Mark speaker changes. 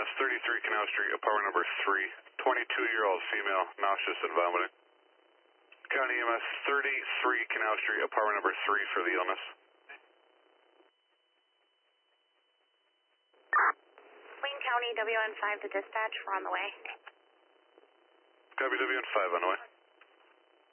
Speaker 1: EMS 33 Canal Street, apartment number 3, 22-year-old female, nauseous and vomiting. County EMS 33 Canal Street, apartment number 3 for the illness.
Speaker 2: Wayne County, WN5 to dispatch, we're on the way.
Speaker 1: Copy, WN5 on the way.